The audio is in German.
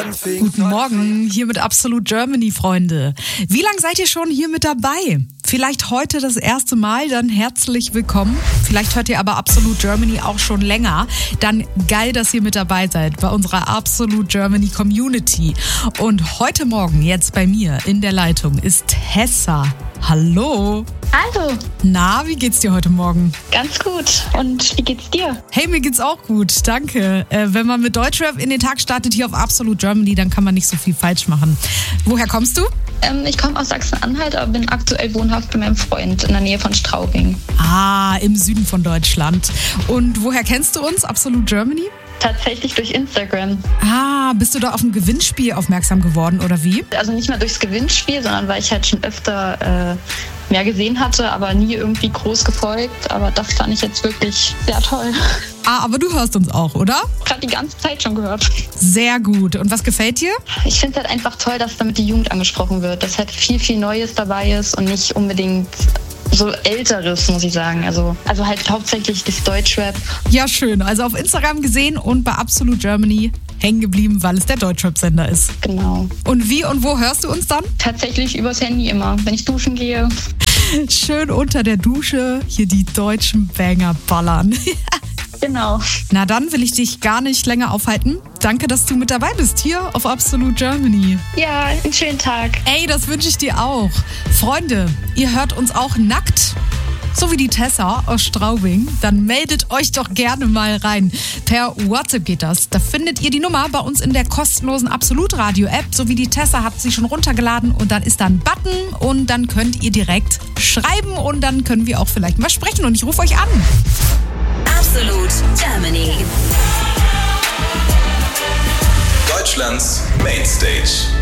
anfing. Guten Morgen, hier mit Absolute Germany, Freunde. Wie lange seid ihr schon hier mit dabei? Vielleicht heute das erste Mal, dann herzlich willkommen. Vielleicht hört ihr aber Absolute Germany auch schon länger. Dann geil, dass ihr mit dabei seid bei unserer Absolute Germany Community. Und heute Morgen, jetzt bei mir in der Leitung, ist Tessa. Hallo. Hallo. Na, wie geht's dir heute Morgen? Ganz gut. Und wie geht's dir? Hey, mir geht's auch gut, danke. Wenn man mit Deutschrap in den Tag startet hier auf Absolute Germany, dann kann man nicht so viel falsch machen. Woher kommst du? Ich komme aus Sachsen-Anhalt, aber bin aktuell wohnhaft bei meinem Freund in der Nähe von Straubing. Ah, im Süden von Deutschland. Und woher kennst du uns, Absolute Germany? Tatsächlich durch Instagram. Ah, bist du da auf ein Gewinnspiel aufmerksam geworden oder wie? Also nicht mal durchs Gewinnspiel, sondern weil ich halt schon öfter mehr gesehen hatte, aber nie irgendwie groß gefolgt. Aber das fand ich jetzt wirklich sehr toll. Ah, aber du hörst uns auch, oder? Gerade die ganze Zeit schon gehört. Sehr gut. Und was gefällt dir? Ich finde es halt einfach toll, dass damit die Jugend angesprochen wird. Dass halt viel, viel Neues dabei ist und nicht unbedingt so Älteres, muss ich sagen. Also halt hauptsächlich das Deutschrap. Ja, schön. Also auf Instagram gesehen und bei Absolute Germany hängen geblieben, weil es der Deutschrap-Sender ist. Genau. Und wie und wo hörst du uns dann? Tatsächlich übers Handy immer, wenn ich duschen gehe. Schön unter der Dusche hier die deutschen Banger ballern. Genau. Na dann will ich dich gar nicht länger aufhalten. Danke, dass du mit dabei bist hier auf Absolute Germany. Ja, einen schönen Tag. Ey, das wünsche ich dir auch. Freunde, ihr hört uns auch nackt, so wie die Tessa aus Straubing. Dann meldet euch doch gerne mal rein. Per WhatsApp geht das. Da findet ihr die Nummer bei uns in der kostenlosen Absolute Radio App. So wie die Tessa hat sie schon runtergeladen und dann ist da ein Button und dann könnt ihr direkt schreiben und dann können wir auch vielleicht mal sprechen und ich rufe euch an. Absolute Germany. Deutschlands Mainstage.